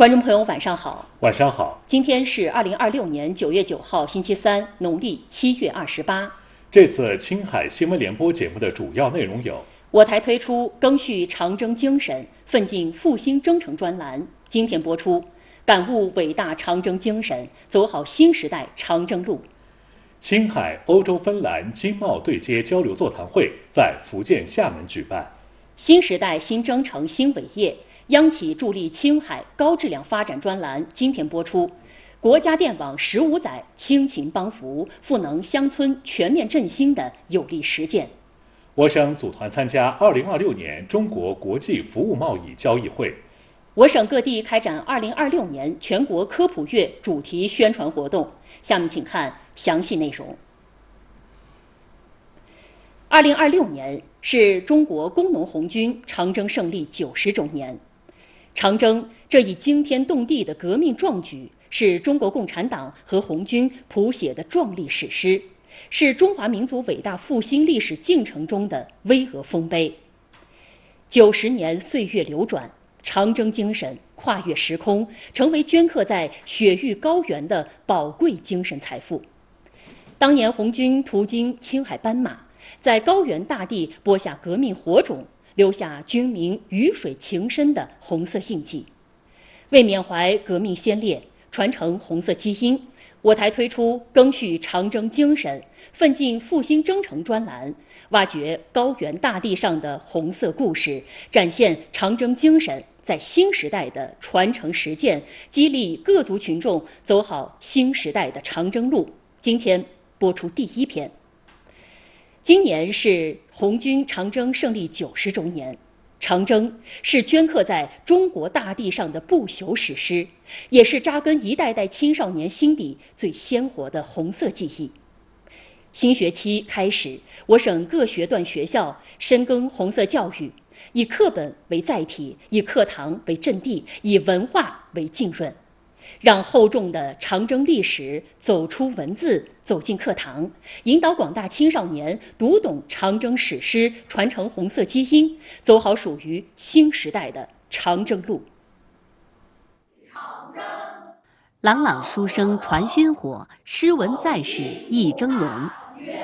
观众朋友，晚上好。 晚上好。 今天是2026年9月9号，星期三，农历7月28。 这次青海新闻联播节目的主要内容有： 我台推出赓续长征精神，奋进复兴征程专栏，今天播出；感悟伟大长征精神，走好新时代长征路。 青海欧洲芬兰经贸对接交流座谈会在福建厦门举办。 新时代新征程新伟业，央企助力青海高质量发展专栏今天播出。国家电网15载亲情帮扶，赋能乡村全面振兴的有力实践。 我省组团参加2026年中国国际服务贸易交易会。 我省各地开展2026年全国科普月主题宣传活动。下面请看详细内容。2026年是中国工农红军长征胜利90周年。长征这一惊天动地的革命壮举，是中国共产党和红军谱写的壮丽史诗，是中华民族伟大复兴历史进程中的巍峨丰碑。90年岁月流转，长征精神跨越时空，成为镌刻在雪域高原的宝贵精神财富。当年红军途经青海斑马，在高原大地播下革命火种，留下军民鱼水情深的红色印记。为缅怀革命先烈，传承红色基因，我台推出赓续长征精神，奋进复兴征程专栏，挖掘高原大地上的红色故事，展现长征精神在新时代的传承实践，激励各族群众走好新时代的长征路。今天播出第一篇。今年是红军长征胜利90周年，长征是镌刻在中国大地上的不朽史诗，也是扎根一代代青少年心底最鲜活的红色记忆。新学期开始，我省各学段学校深耕红色教育，以课本为载体，以课堂为阵地，以文化为浸润，让厚重的长征历史走出文字，走进课堂，引导广大青少年读懂长征史诗，传承红色基因，走好属于新时代的长征路。 朗朗书声传薪火，诗文在世忆峥嵘。